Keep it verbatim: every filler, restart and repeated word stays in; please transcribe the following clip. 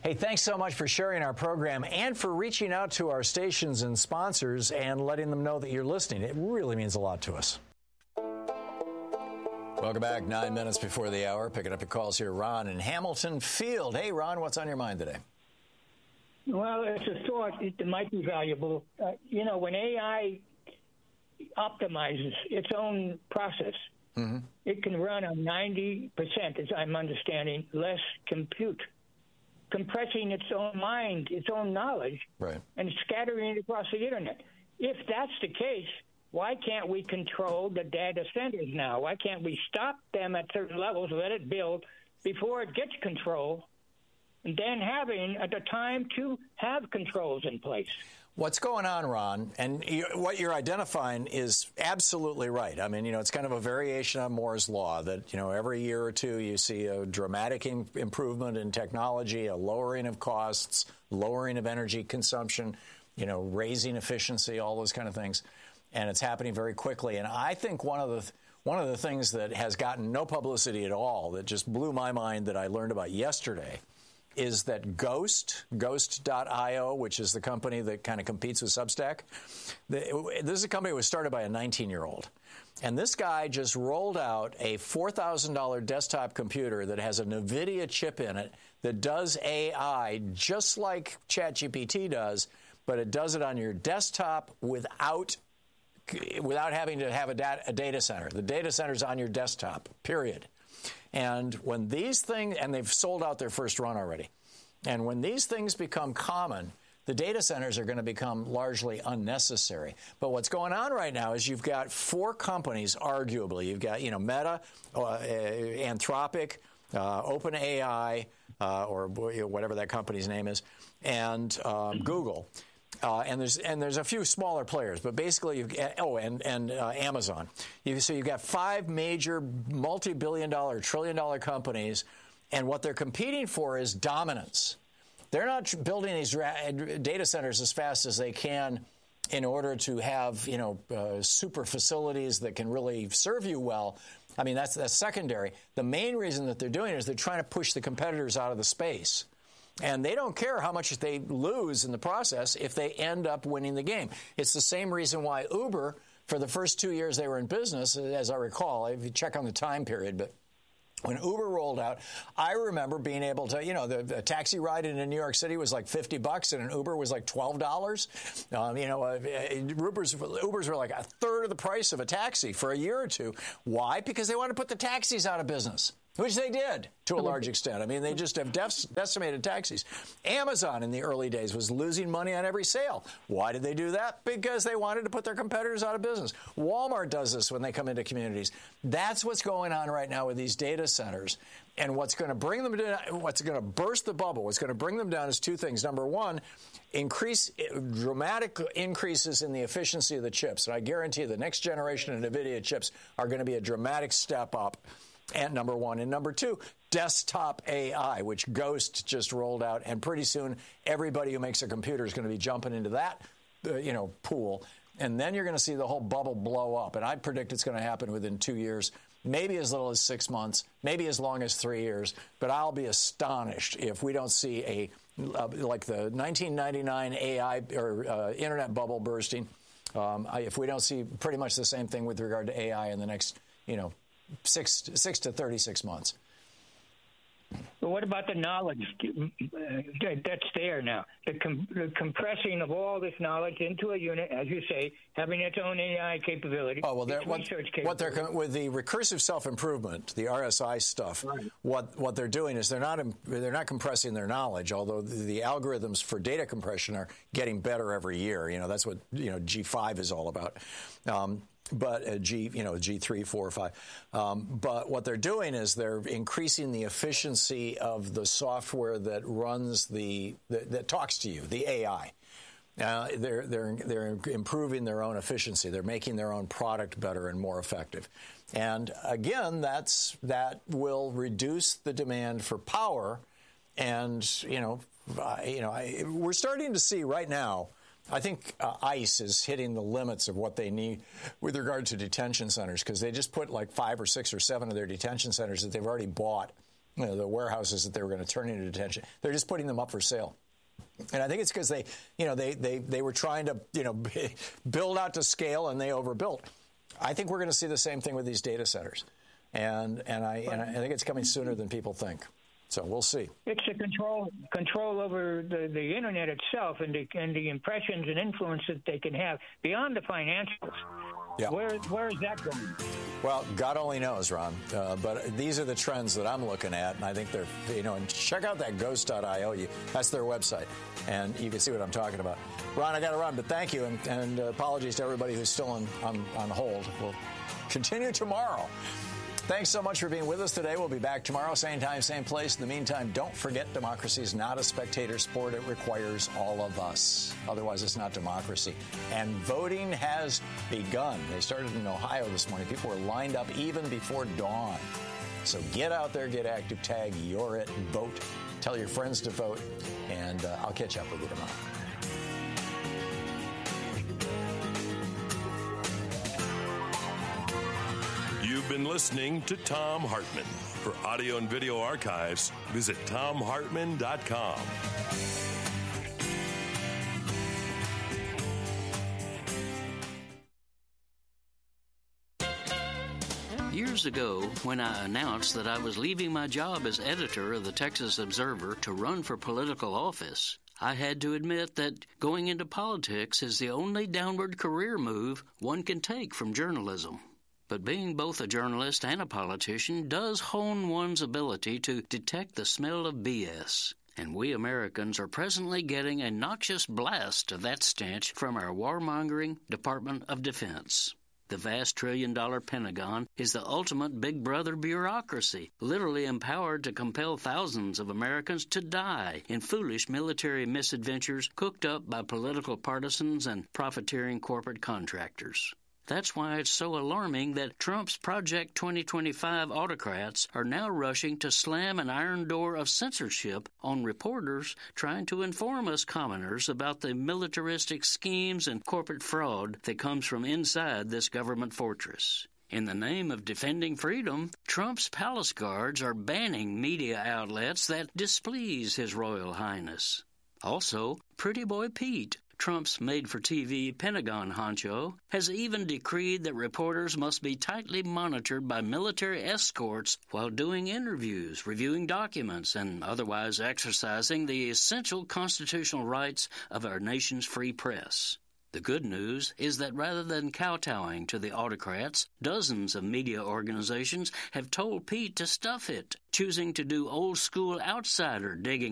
Hey, thanks so much for sharing our program and for reaching out to our stations and sponsors and letting them know that you're listening. It really means a lot to us. Welcome back. Nine minutes before the hour. Picking up your calls here. Ron in Hamilton Field. Hey, Ron, what's on your mind today? Well, it's a thought that might be valuable. Uh, you know, when A I optimizes its own process, mm-hmm. it can run on ninety percent, as I'm understanding, less compute, compressing its own mind, its own knowledge, right. and scattering it across the Internet. If that's the case, why can't we control the data centers now? Why can't we stop them at certain levels, let it build before it gets control, and then having at the time to have controls in place? What's going on, Ron, and you, what you're identifying is absolutely right. I mean, you know, it's kind of a variation on Moore's Law that, you know, every year or two you see a dramatic in, improvement in technology, a lowering of costs, lowering of energy consumption, you know, raising efficiency, all those kind of things. And it's happening very quickly. And I think one of the one of the things that has gotten no publicity at all that just blew my mind that I learned about yesterday is that Ghost, Ghost dot io, which is the company that kind of competes with Substack, the, this is a company that was started by a nineteen-year-old. And this guy just rolled out a four thousand dollars desktop computer that has a NVIDIA chip in it that does A I just like ChatGPT does, but it does it on your desktop without without having to have a data, a data center. The data center's on your desktop, period. And when these things, and they've sold out their first run already, and when these things become common, the data centers are going to become largely unnecessary. But what's going on right now is you've got four companies, arguably. You've got, you know, Meta, uh, Anthropic, uh, OpenAI, uh, or whatever that company's name is, and um, Google. Uh, and there's and there's a few smaller players, but basically, you've, oh, and and uh, Amazon. You, so you've got five major multi-billion-dollar, trillion-dollar companies, and what they're competing for is dominance. They're not building these data centers as fast as they can in order to have, you know, uh, super facilities that can really serve you well. I mean, that's that's secondary. The main reason that they're doing it is they're trying to push the competitors out of the space. And they don't care how much they lose in the process if they end up winning the game. It's the same reason why Uber, for the first two years they were in business, as I recall, if you check on the time period, but when Uber rolled out, I remember being able to, you know, the, the taxi ride in New York City was like fifty bucks and an Uber was like twelve dollars. Um, you know, uh, Ubers, Ubers were like a third of the price of a taxi for a year or two. Why? Because they wanted to put the taxis out of business. Which they did, to a large extent. I mean, they just have def- decimated taxis. Amazon in the early days was losing money on every sale. Why did they do that? Because they wanted to put their competitors out of business. Walmart does this when they come into communities. That's what's going on right now with these data centers. And what's going to bring them down, what's going to burst the bubble, what's going to bring them down is two things. Number one, increase dramatic increases in the efficiency of the chips. And I guarantee you the next generation of NVIDIA chips are going to be a dramatic step up. And number one. And number two, desktop A I, which Ghost just rolled out. And pretty soon, everybody who makes a computer is going to be jumping into that, uh, you know, pool. And then you're going to see the whole bubble blow up. And I predict it's going to happen within two years, maybe as little as six months, maybe as long as three years. But I'll be astonished if we don't see a, uh, like the nineteen ninety-nine A I or uh, internet bubble bursting. Um, I, if we don't see pretty much the same thing with regard to A I in the next, you know, Six, six to thirty-six months. But what about the knowledge that's there now? The, com- the compressing of all this knowledge into a unit, as you say, having its own A I capability. Oh well, what, what they're with the recursive self-improvement, the R S I stuff. Right. What what they're doing is they're not they're not compressing their knowledge. Although the, the algorithms for data compression are getting better every year. You know that's what you know G five is all about. Um, But uh, G, you know, G three, four, five. Um, but what they're doing is they're increasing the efficiency of the software that runs the that, that talks to you, the A I. Uh, they're they're they're improving their own efficiency. They're making their own product better and more effective. And again, that's that will reduce the demand for power. And you know, uh, you know, I, we're starting to see right now. I think uh, ICE is hitting the limits of what they need with regard to detention centers because they just put like five or six or seven of their detention centers that they've already bought you know, the warehouses that they were going to turn into detention. They're just putting them up for sale. And I think it's because they, you know, they, they, they were trying to, you know, build out to scale and they overbuilt. I think we're going to see the same thing with these data centers. And and I and I think it's coming sooner than people think. So we'll see. It's the control control over the, the internet itself and the and the impressions and influence that they can have beyond the financials. Yeah. Where where is that going? Well, God only knows, Ron. Uh, but these are the trends that I'm looking at, and I think they're, you know, and check out that ghost dot io. You, that's their website, and you can see what I'm talking about. Ron, I got to run, but thank you, and, and uh, apologies to everybody who's still on, on, on hold. We'll continue tomorrow. Thanks so much for being with us today. We'll be back tomorrow, same time, same place. In the meantime, don't forget democracy is not a spectator sport. It requires all of us. Otherwise, it's not democracy. And voting has begun. They started in Ohio this morning. People were lined up even before dawn. So get out there, get active, tag, you're it, vote. Tell your friends to vote, and uh, I'll catch up with you tomorrow. You've been listening to Thom Hartmann. For audio and video archives, visit thom hartmann dot com. Years ago, when I announced that I was leaving my job as editor of the Texas Observer to run for political office, I had to admit that going into politics is the only downward career move one can take from journalism. But being both a journalist and a politician does hone one's ability to detect the smell of B S. And we Americans are presently getting a noxious blast of that stench from our warmongering Department of Defense. The vast trillion-dollar Pentagon is the ultimate big brother bureaucracy, literally empowered to compel thousands of Americans to die in foolish military misadventures cooked up by political partisans and profiteering corporate contractors. That's why it's so alarming that Trump's Project twenty twenty-five autocrats are now rushing to slam an iron door of censorship on reporters trying to inform us commoners about the militaristic schemes and corporate fraud that comes from inside this government fortress. In the name of defending freedom, Trump's palace guards are banning media outlets that displease His Royal Highness. Also, Pretty Boy Pete, Trump's made-for-T V Pentagon honcho, has even decreed that reporters must be tightly monitored by military escorts while doing interviews, reviewing documents, and otherwise exercising the essential constitutional rights of our nation's free press. The good news is that rather than kowtowing to the autocrats, dozens of media organizations have told Pete to stuff it, choosing to do old-school outsider digging